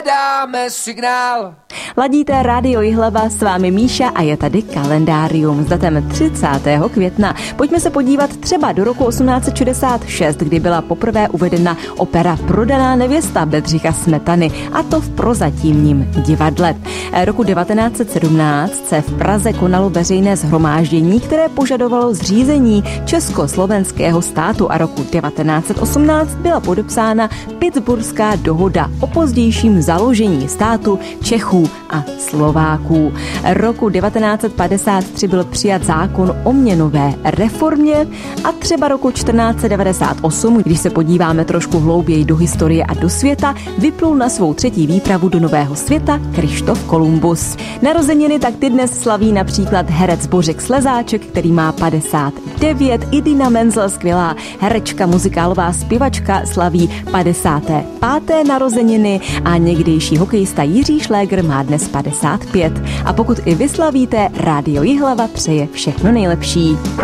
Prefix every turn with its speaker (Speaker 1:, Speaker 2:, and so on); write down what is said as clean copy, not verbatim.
Speaker 1: nedáme signál.
Speaker 2: Ladíte Rádio Jihlava, s vámi Míša a je tady kalendárium s datem 30. května. Pojďme se podívat třeba do roku 1866, kdy byla poprvé uvedena opera Prodaná nevěsta Bedřicha Smetany, a to v Prozatímním divadle. Roku 1917 se v Praze konalo veřejné shromáždění, které požadovalo zřízení československého státu, a roku 1918 byla podepsána Pittsburghská dohoda o pozdějším založení státu Čechů a Slováků. Roku 1953 byl přijat zákon o měnové reformě a třeba roku 1498, když se podíváme trošku hlouběji do historie a do světa, vyplul na svou třetí výpravu do Nového světa Kryštof Kolumbus. Narozeniny tak ty dnes slaví například herec Bořek Slezáček, který má 59, Idina Menzel, skvělá herečka, muzikálová zpěvačka, slaví 55. narozeniny a někdejší hokejista Jiří Šlégr má dnes 55. A pokud i vy slavíte, Rádio Jihlava přeje všechno nejlepší.